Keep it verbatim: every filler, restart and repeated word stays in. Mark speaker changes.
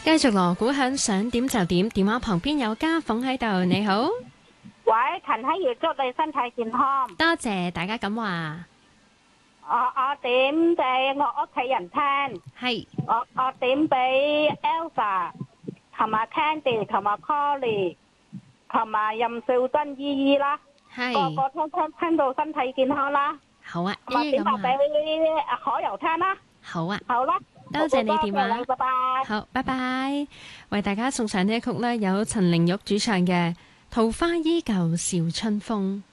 Speaker 1: 繼續鑼鼓響，想點就點。電話旁邊有家鳳喺度，你好。
Speaker 2: 喂，陳希月，祝你身體健康。
Speaker 1: 多謝大家咁話。
Speaker 2: 我我點俾我屋企人聽。
Speaker 1: 係。
Speaker 2: 我我點俾 Elsa 同埋 Candy 同埋 Colly 同埋任少珍姨姨啦。
Speaker 1: 係。
Speaker 2: 個個聽聽聽到身體健康啦。
Speaker 1: 好啊，
Speaker 2: 同埋點埋俾
Speaker 1: 咁
Speaker 2: 可柔聽啦。
Speaker 1: 好啊。
Speaker 2: 好啦。
Speaker 1: 多謝你電話。
Speaker 2: 拜拜。
Speaker 1: 好，拜拜。為大家送上呢一曲呢，有陳玲玉主唱嘅《桃花依舊笑春風》。